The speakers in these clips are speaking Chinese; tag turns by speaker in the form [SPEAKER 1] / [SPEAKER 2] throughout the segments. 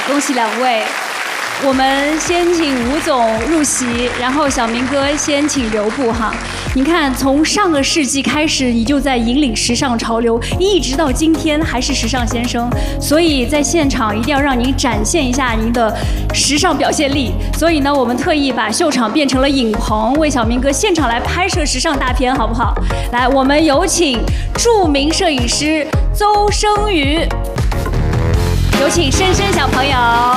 [SPEAKER 1] 恭喜两位。我们先请吴总入席，然后小明哥先请留步哈。你看，从上个世纪开始，你就在引领时尚潮流，一直到今天还是时尚先生。所以在现场一定要让您展现一下您的时尚表现力。所以呢，我们特意把秀场变成了影棚，为小明哥现场来拍摄时尚大片，好不好？来，我们有请著名摄影师邹生宇，有请深深小朋友。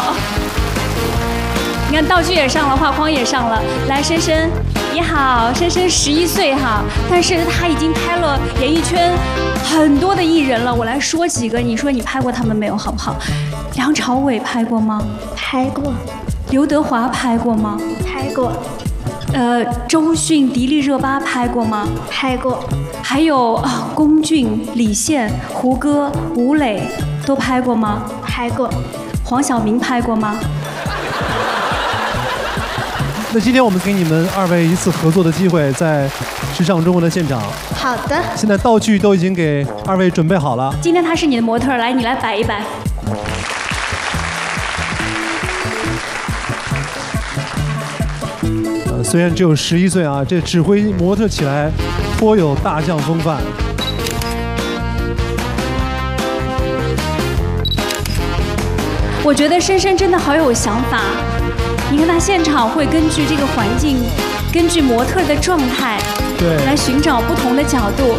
[SPEAKER 1] 你看道具也上了，画框也上了。来，深深，你好，深深11岁哈，但是他已经拍了演艺圈很多的艺人了。我来说几个，你说你拍过他们没有，好不好？梁朝伟拍过吗？
[SPEAKER 2] 拍过。
[SPEAKER 1] 刘德华拍过吗？
[SPEAKER 2] 拍过。
[SPEAKER 1] 周迅、迪丽热巴拍过吗？
[SPEAKER 2] 拍过。
[SPEAKER 1] 还有龚俊、李现、胡歌、吴磊都拍过吗？
[SPEAKER 2] 拍过。
[SPEAKER 1] 黄晓明拍过吗？
[SPEAKER 3] 那今天我们给你们2位一次合作的机会，在时尚中国的现场。
[SPEAKER 2] 好的。
[SPEAKER 3] 现在道具都已经给2位准备好了。
[SPEAKER 1] 今天他是你的模特，来，你来摆一摆。
[SPEAKER 3] 虽然只有11岁啊，这指挥模特起来颇有大将风范。
[SPEAKER 1] 我觉得深深真的好有想法。你看他现场会根据这个环境，根据模特的状态，
[SPEAKER 3] 对，
[SPEAKER 1] 来寻找不同的角度。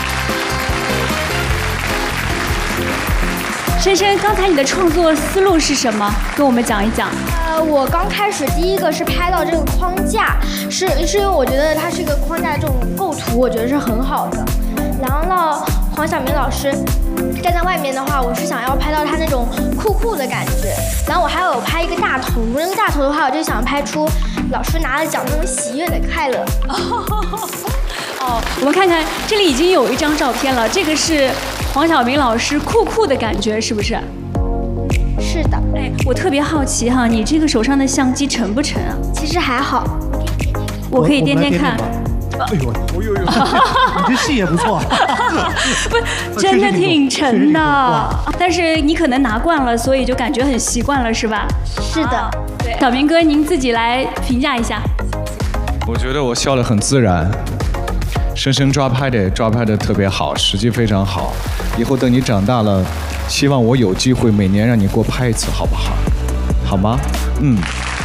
[SPEAKER 1] 深深，刚才你的创作思路是什么？跟我们讲一讲。
[SPEAKER 2] 我刚开始第一个是拍到这个框架，是因为我觉得它是一个框架的这种构图，我觉得是很好的。然后呢，黄晓明老师站在外面的话，我是想要拍到他那种酷酷的感觉。然后我还有拍一个大头，那个大头的话，我就想拍出老师拿了奖那种喜悦的快乐。
[SPEAKER 1] 哦，我们看看这里已经有一张照片了，这个是黄晓明老师酷酷的感觉，是不是？
[SPEAKER 2] 是的。
[SPEAKER 1] 哎，我特别好奇哈，你这个手上的相机沉不沉啊？
[SPEAKER 2] 其实还好。
[SPEAKER 1] 我可以掂掂看。
[SPEAKER 3] 哎呦，你这戏也不错。
[SPEAKER 1] 不是，真的挺沉的。但是你可能拿惯了，所以就感觉很习惯了，是吧？
[SPEAKER 2] 是的。
[SPEAKER 1] 对，小明哥，您自己来评价一下。
[SPEAKER 4] 我觉得我笑得很自然，深深抓拍的特别好，时机非常好。以后等你长大了，希望我有机会每年让你给我拍一次，好不好？好吗？嗯。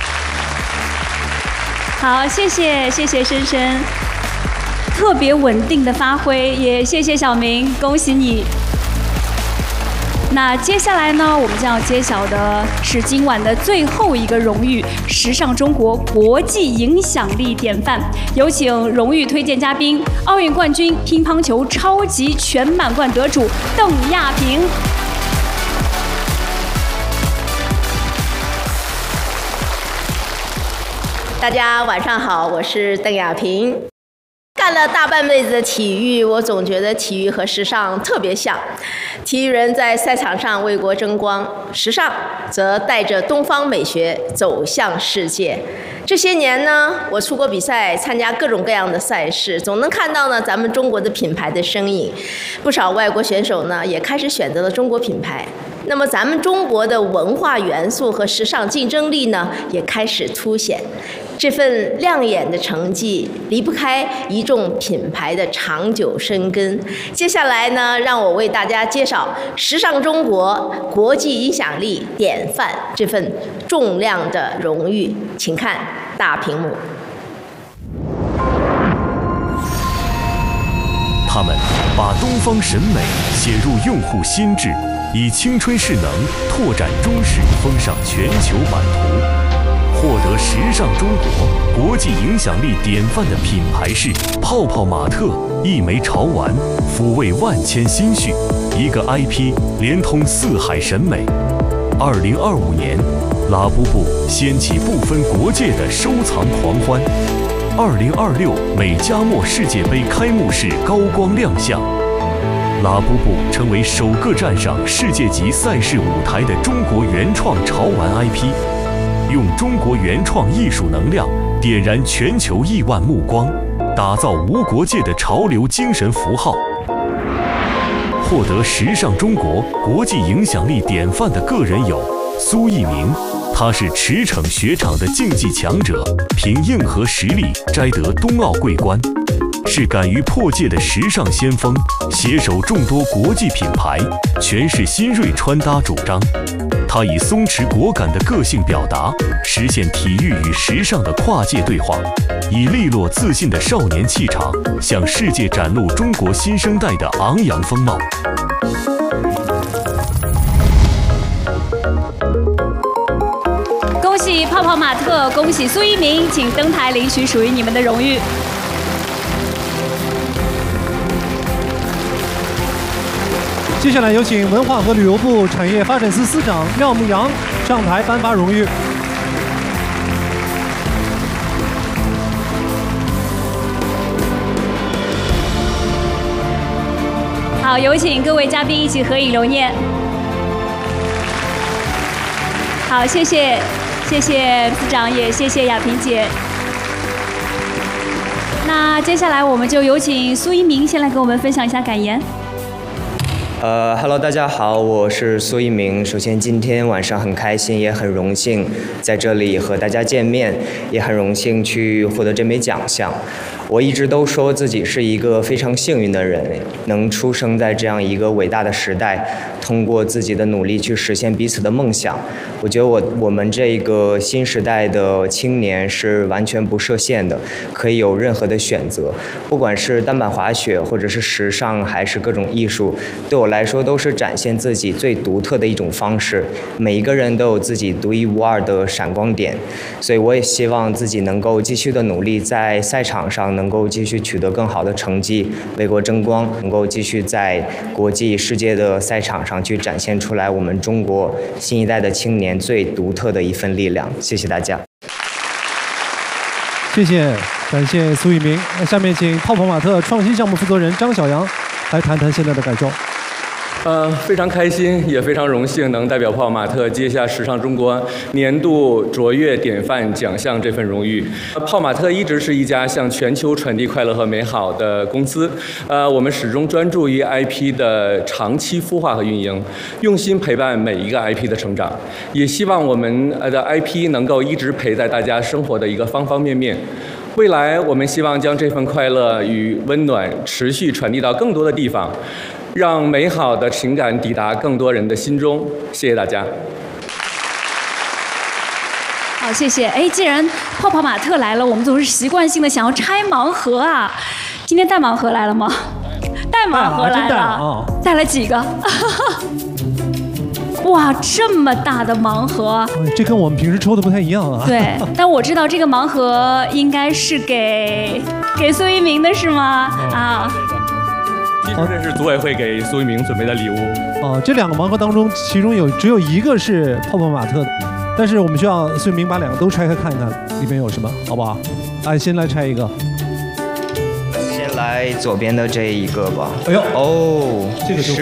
[SPEAKER 1] 好，谢谢深深。特别稳定的发挥，也谢谢小明，恭喜你。那接下来呢，我们将要揭晓的是今晚的最后一个荣誉——时尚中国国际影响力典范。有请荣誉推荐嘉宾、奥运冠军、乒乓球超级全满贯得主邓亚萍。
[SPEAKER 5] 大家晚上好，我是邓亚萍。干了大半辈子的体育，我总觉得体育和时尚特别像。体育人在赛场上为国争光，时尚则带着东方美学走向世界。这些年呢，我出国比赛，参加各种各样的赛事，总能看到呢咱们中国的品牌的身影。不少外国选手呢，也开始选择了中国品牌。那么咱们中国的文化元素和时尚竞争力呢，也开始凸显。这份亮眼的成绩离不开一众品牌的长久深耕。接下来呢，让我为大家介绍时尚中国国际影响力典范这份重量的荣誉，请看大屏幕。
[SPEAKER 6] 他们把东方审美写入用户心智，以青春势能拓展中式，封上全球版图。获得时尚中国国际影响力典范的品牌是泡泡玛特，一枚潮玩，抚慰万千心绪，一个 IP 连通四海审美。2025年，拉布布掀起不分国界的收藏狂欢。2026美加墨世界杯开幕式高光亮相，拉布布成为首个站上世界级赛事舞台的中国原创潮玩 IP。用中国原创艺术能量点燃全球亿万目光，打造无国界的潮流精神符号。获得时尚中国国际影响力典范的个人有苏翊鸣。他是驰骋雪场的竞技强者，凭硬核实力摘得冬奥桂冠，是敢于破界的时尚先锋，携手众多国际品牌，诠释新锐穿搭主张。他以松弛果敢的个性表达，实现体育与时尚的跨界对话，以利落自信的少年气场，向世界展露中国新生代的昂扬风貌。
[SPEAKER 1] 恭喜泡泡玛特，恭喜苏翊鸣，请登台领取属于你们的荣誉。
[SPEAKER 3] 接下来有请文化和旅游部产业发展司司长廖牧阳上台颁发荣誉。
[SPEAKER 1] 好，有请各位嘉宾一起合影留念。好，谢谢司长，也谢谢亚萍姐。那接下来我们就有请苏翊鸣先来给我们分享一下感言。
[SPEAKER 7] Hello， 大家好，我是苏翊鸣。首先，今天晚上很开心，也很荣幸在这里和大家见面，也很荣幸去获得这枚奖项。我一直都说自己是一个非常幸运的人，能出生在这样一个伟大的时代，通过自己的努力去实现彼此的梦想。我觉得我们这个新时代的青年是完全不设限的，可以有任何的选择，不管是单板滑雪，或者是时尚，还是各种艺术，对我来说都是展现自己最独特的一种方式。每一个人都有自己独一无二的闪光点，所以我也希望自己能够继续的努力，在赛场上能够继续取得更好的成绩，为国争光，能够继续在国际世界的赛场上去展现出来我们中国新一代的青年最独特的一份力量。谢谢大家。
[SPEAKER 3] 谢谢，感谢苏翊鸣。那下面请泡泡玛特创新项目负责人张小杨来谈谈现在的感受。
[SPEAKER 8] 非常开心，也非常荣幸能代表泡泡玛特接下时尚中国年度卓越典范奖项这份荣誉。泡玛特一直是一家向全球传递快乐和美好的公司，我们始终专注于 IP 的长期孵化和运营，用心陪伴每一个 IP 的成长，也希望我们的 IP 能够一直陪在大家生活的一个方方面面。未来我们希望将这份快乐与温暖持续传递到更多的地方，让美好的情感抵达更多人的心中。谢谢大家。
[SPEAKER 1] 好，谢谢。哎，既然泡泡玛特来了，我们总是习惯性的想要拆盲盒啊。今天带盲盒来了吗？带盲盒来了，带了几个？哇，这么大的盲盒！
[SPEAKER 3] 这跟我们平时抽的不太一样啊。
[SPEAKER 1] 对，但我知道这个盲盒应该是给苏翊鸣的是吗？啊。
[SPEAKER 8] 其实这是组委会给苏翊鸣准备的礼物。
[SPEAKER 3] 这两个盲盒当中，其中只有一个是泡泡玛特的，但是我们需要苏翊鸣把两个都拆开看一看，里面有什么，好不好？先来拆一个。
[SPEAKER 7] 先来左边的这一个吧。
[SPEAKER 3] 哎呦，
[SPEAKER 7] 哦，
[SPEAKER 3] 这个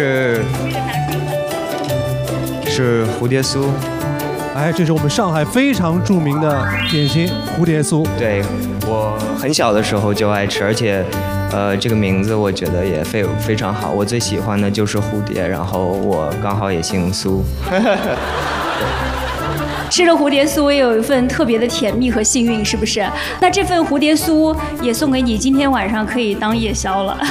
[SPEAKER 7] 是蝴蝶酥。
[SPEAKER 3] 哎，这是我们上海非常著名的点心蝴蝶酥。
[SPEAKER 7] 对，我很小的时候就爱吃，而且这个名字我觉得也非常好。我最喜欢的就是蝴蝶，然后我刚好也姓苏。
[SPEAKER 1] 吃了蝴蝶酥也有一份特别的甜蜜和幸运，是不是？那这份蝴蝶酥也送给你，今天晚上可以当夜宵了。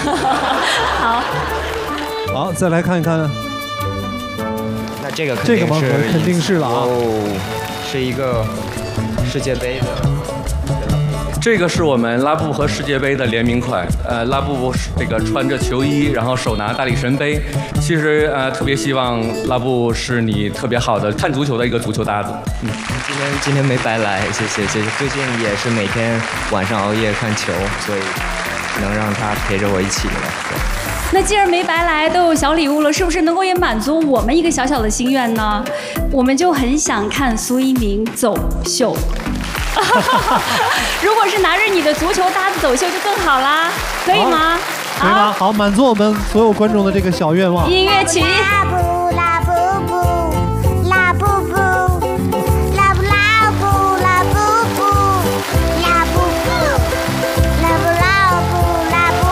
[SPEAKER 3] 好，再来看一看。
[SPEAKER 7] 那这个
[SPEAKER 3] 盲盒肯定是了啊。
[SPEAKER 7] 是一个世界杯的。
[SPEAKER 8] 这个是我们拉布和世界杯的联名款，拉布这个穿着球衣，然后手拿大力神杯。其实特别希望拉布是你特别好的看足球的一个足球搭子。
[SPEAKER 7] 今天没白来，谢谢。最近也是每天晚上熬夜看球，所以能让他陪着我一起了。
[SPEAKER 1] 那既然没白来，都有小礼物了，是不是能够也满足我们一个小小的心愿呢？我们就很想看苏翊鸣走秀。如果是拿着你的足球搭子走秀就更好啦，可以吗？
[SPEAKER 3] 可以吗？好，满足我们所有观众的这个小愿望。
[SPEAKER 1] 音乐起。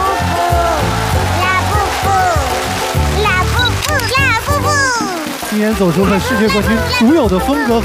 [SPEAKER 3] 今天走出了世界冠军独有的风格和